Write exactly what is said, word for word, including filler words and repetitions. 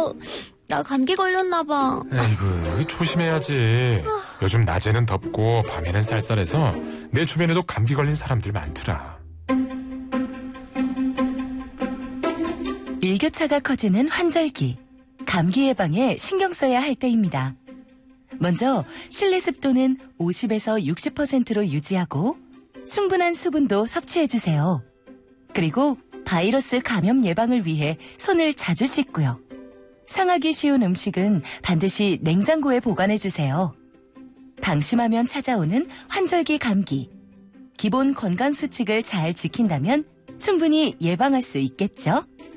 어, 나 감기 걸렸나 봐. 에이구, 조심해야지. 요즘 낮에는 덥고 밤에는 쌀쌀해서 내 주변에도 감기 걸린 사람들 많더라. 일교차가 커지는 환절기. 감기 예방에 신경 써야 할 때입니다. 먼저 실내 습도는 오십에서 육십 퍼센트로 유지하고 충분한 수분도 섭취해주세요. 그리고 바이러스 감염 예방을 위해 손을 자주 씻고요. 상하기 쉬운 음식은 반드시 냉장고에 보관해주세요. 방심하면 찾아오는 환절기 감기. 기본 건강 수칙을 잘 지킨다면 충분히 예방할 수 있겠죠?